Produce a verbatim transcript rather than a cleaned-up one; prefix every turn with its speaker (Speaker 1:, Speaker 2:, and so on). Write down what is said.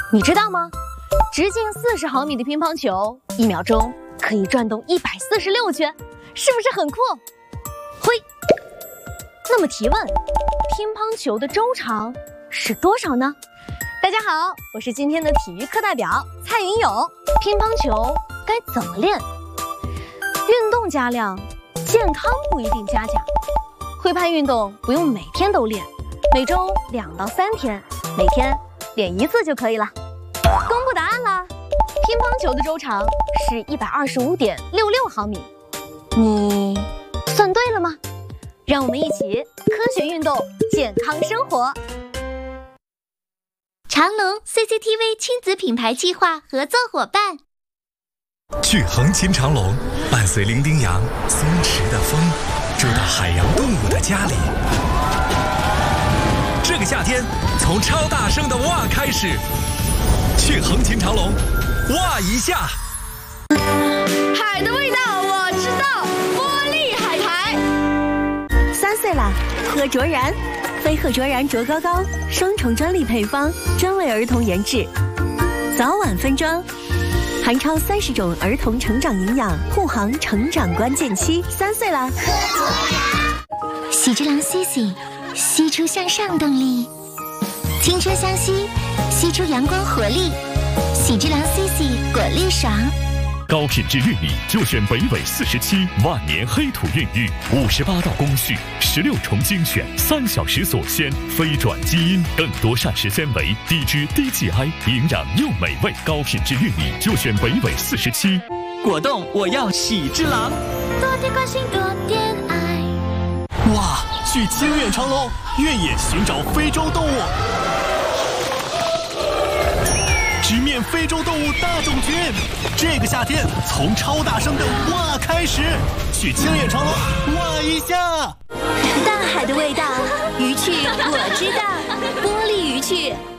Speaker 1: 你知道吗？直径四十毫米的乒乓球，一秒钟可以转动一百四十六圈，是不是很酷？嘿，那么提问，乒乓球的周长是多少呢？大家好，我是今天的体育课代表蔡云友。乒乓球该怎么练？运动加量，健康不一定加价。挥拍运动不用每天都练，每周两到三天，每天练一次就可以了。公布答案啦！乒乓球的周长是一百二十五点六六毫米，你算对了吗？让我们一起科学运动，健康生活。
Speaker 2: 长隆 C C T V 亲子品牌计划合作伙伴。
Speaker 3: 去横琴长隆，伴随伶仃洋松弛的风，住到海洋动物的家里。这个夏天，从超大声的哇开始，去横琴长隆，哇一下。
Speaker 4: 海的味道我知道，玻璃海苔。
Speaker 5: 三岁了，喝卓然，飞鹤卓然卓高高，双重专利配方，专为儿童研制，早晚分装，含超三十种儿童成长营养，护航成长关键期。三岁了，
Speaker 2: 喝卓然，喜之郎 C C， 吸出向上动力，青春相吸，吸出阳光活力。喜之郎 C C 果粒爽。
Speaker 6: 高品质玉米就选北纬四十七万年黑土孕育，五十八道工序，十六重精选，三小时锁鲜，非转基因，更多膳食纤维，低脂低 G I， 营养又美味。高品质玉米就选北纬四十七。
Speaker 7: 果冻我要喜之郎。
Speaker 2: 多点关心，多点爱。
Speaker 7: 哇，去清远长隆，越野寻找非洲动物。直面非洲动物大种群，这个夏天从超大声的哇开始，去清远长隆哇一下。
Speaker 5: 大海的味道，鱼趣我知道，玻璃鱼趣。